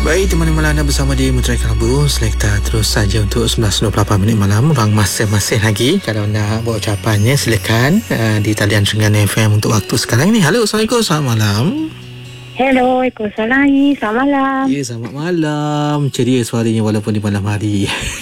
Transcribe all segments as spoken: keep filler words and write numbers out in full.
Baik, teman-teman anda bersama di Mutiara Kelabu. Selekta terus saja untuk sebelas dua puluh lapan minit malam. Ruang masing-masing lagi. Kalau nak buat ucapannya, silakan uh, di talian Serengana F M untuk waktu sekarang ni. Halo, Assalamualaikum, selamat malam. Hello, Waalaikumsalam. Selamat malam. Ya, selamat malam. Ceria suaranya walaupun di malam hari.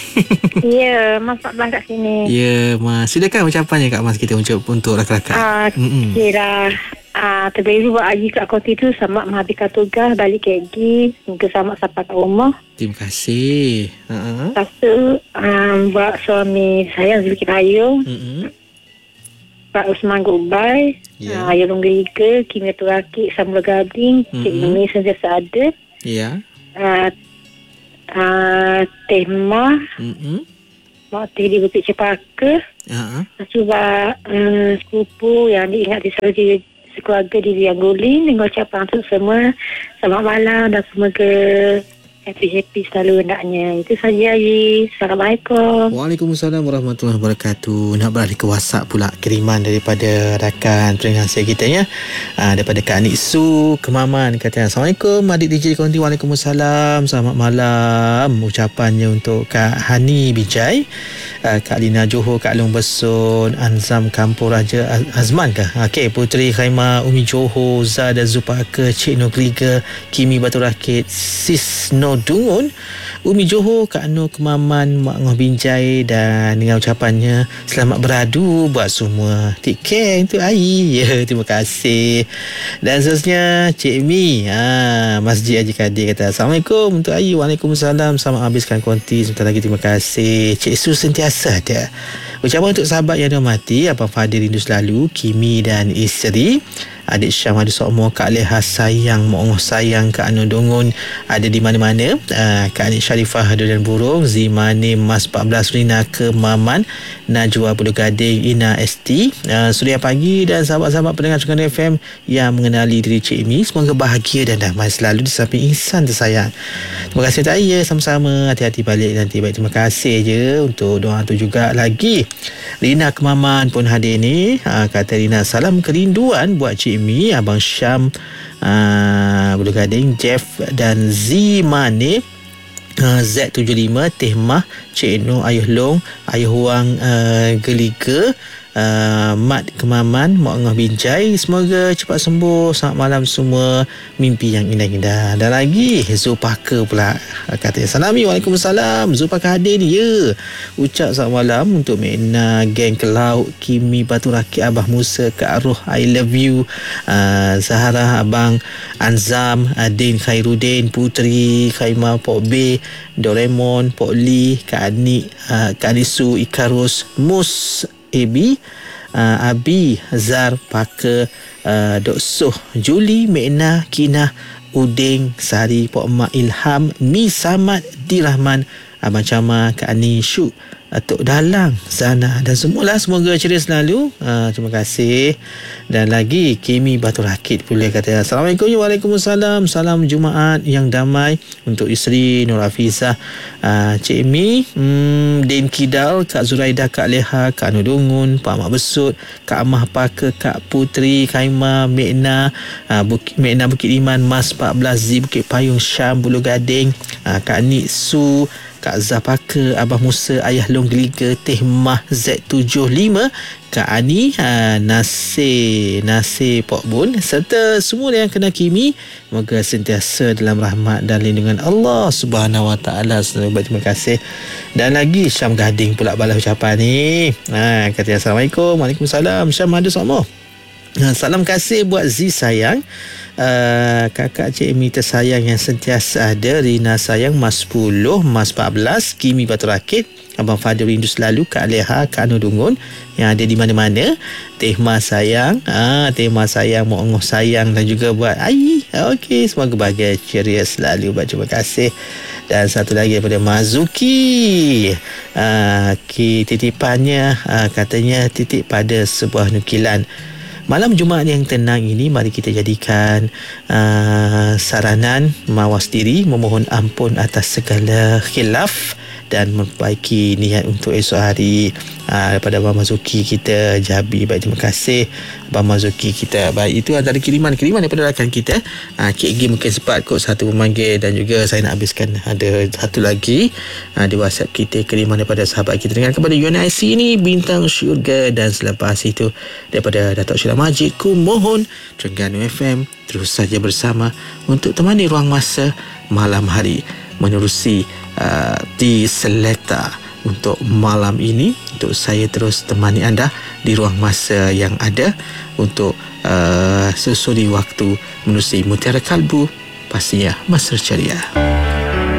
Ya, Mas empat belas kat sini. Ya, Mas. Silakan ucapannya Kak Mas, kita ucap untuk rakan-rakan. Ah, uh, kira ah uh, terbaik buat Haji kat konti tu selamat menghabiskan tugas balik ke Haji. Semoga selamat sampai ke rumah. Terima kasih. Uh-huh. Lepas tu um, buat suami saya Zulkifli Ayu. Uh-huh. Pak Usman Gubai, yeah. uh, Ayah Longgeriga, Kimia Turakik, Samula Gading, mm-hmm. Cik Mimi sentiasa ada. Ya. Yeah. Uh, uh, Tema, mm-hmm. Mak Teh di Bukit Cepaka. Uh-huh. Sebab uh, sepupu yang diingat di seluruh keluarga di Liang Guling. Dengan ucapan untuk semua, selamat malam dan semoga happy-happy selalu hendaknya. Itu saja, Haji. Assalamualaikum. Waalaikumsalam warahmatullahi wabarakatuh. Nak beralih ke WhatsApp pula, kiriman daripada rakan pendengar kita ya. Aa, daripada Kak Anik Su Kemaman, kata Assalamualaikum adik D J Konti. Waalaikumsalam, selamat malam. Ucapannya untuk Kak Hani Bijay, aa, Kak Lina Johor, Kak Long Besun, Anzam Kampung Raja Azman ke? Okey, Puteri Khaimah, Umi Johor, Zada Zupaka, Cik Nogriga, Kimi Batu Rakit, Sis No Dungun, Umi Johor, Kak Nur Kemaman, Mak Ngoh Binjai, dan dengan ucapannya selamat beradu buat semua. Take care untuk Ai. Ya, terima kasih. Dan seterusnya Cik Mi, ha, Masjid Haji Kadir, kata Assalamualaikum untuk Ai. Waalaikumsalam, selamat habiskan konti sebentar lagi. Terima kasih. Cik Su sentiasa ada. Ucapan untuk sahabat yang dihormati Abang Fadil rindu selalu, Kimi dan isteri, adik Syam ada Sokmo, Kak Leha sayang, Mak Ngoh sayang, Kak Anu Dongun ada di mana-mana, uh, Kak Anik Syarifah dan Burung, Zimani Mas empat belas, Rina Kemaman, Najwa Pulau Gading, Ina S T, uh, Suria Pagi, dan sahabat-sahabat pendengar Serengana F M yang mengenali diri Cik Mi. Semoga bahagia dan damai selalu di samping insan tersayang. Terima kasih tak ya, sama-sama. Hati-hati balik nanti. Baik, terima kasih je untuk doa tu juga. Lagi Rina Kemaman pun hadir ni, uh, kata Rina, salam kerinduan buat Cik Mi, Abang Syam, uh, Bulu Gading, Jeff dan Zimane, uh, Z tujuh lima, Teh Mah, Cik Noh, Ayuh Long, Ayuh Wang, uh, Geliga, Uh, Mat Kemaman, Mak Ngoh Binjai, semoga cepat sembuh. Selamat malam semua, mimpi yang indah-indah. Dan lagi Zulpaka pula, kata Salami. Waalaikumsalam, Zulpaka hadir ni ya. Ucap selamat malam untuk Mekna, Geng ke Laut, Kimi Batu Rakit, Abah Musa, Kak Aruh, I love you, uh, Zahara, Abang Anzam, Adin Khairuddin, Puteri Khaimah, Pok B, Doraemon, Pok Lee, Kak Anik, uh, Kak Anisu, Ikarus, Mus Ebi, uh, Abi, Zar, Paka, uh, Dok Soh, Juli, Mekna, Kina, Uding, Sari, Pok Mak, Ilham, Mi Samad, Dirahman, Abang Cama, Kak Ani, Syuk, Tok Dalang, Zana, dan semualah. Semoga ceria selalu. uh, Terima kasih. Dan lagi Kimi Batu Rakit pula, kata Assalamualaikum. Waalaikumsalam, salam Jumaat yang damai untuk isteri Nur Hafizah, uh, Cik Mi, hmm, Din Kidal, Kak Zuraida, Kak Leha, Kak Nudungun, Pak Mak Besut, Kak Amah Paka, Kak Puteri Khaimah, Mekna, uh, Bukit, Mekna Bukit Iman, Mas empat belas, Z Bukit Payung, Syam Bulu Gading, uh, Kak Nik Su, Kak Zapaka, Abah Musa, Ayah Long Geliga, Teh Mah Z tujuh lima, Kak Ani, ha, Nasir Nasir Pok Bun, serta semua yang kena Kimi, moga sentiasa dalam rahmat dan lindungan Allah Subhanahu Wa Taala. Terima kasih. Dan lagi Syam Gading pula balas ucapan ni, ha, kata Assalamualaikum. Waalaikumsalam, Syam ada sama. Salam kasih buat Z sayang, uh, kakak Cik Mi tersayang yang sentiasa ada, Rina sayang, Mas sepuluh, Mas empat belas, Kimi Batu Rakit, Abang Fadil rindu selalu, Kak Leha, Kak Anu Dungun yang ada di mana-mana, Teh Ma sayang, ah, Teh Ma sayang, Mak Ngoh sayang, dan juga buat Ai. Okey, semoga bahagia ceria selalu. Terima kasih. Dan satu lagi daripada Mazuki, uh, titipannya, uh, katanya titik pada sebuah nukilan. Malam Jumaat yang tenang ini, mari kita jadikan uh, saranan mawas diri, memohon ampun atas segala khilaf dan memperbaiki niat untuk esok hari. Ha, daripada Abang Mazuki kita, Jabi, baik, terima kasih Abang Mazuki kita. Baik, itu antara kiriman-kiriman daripada rakan kita. ha, Kek G mungkin sempat kot satu memanggil, dan juga saya nak habiskan ada satu lagi ha, di WhatsApp kita, kiriman daripada sahabat kita dengan kepada U N I C ni, Bintang Syurga. Dan selepas itu daripada Datuk Syirah Majid, ku mohon Terengganu F M terus saja bersama untuk temani ruang masa malam hari, menerusi uh, di Seleta untuk malam ini. Untuk saya terus temani anda di ruang masa yang ada untuk uh, susuri waktu menerusi Mutiara Kalbu, pastinya Mesra Ceria.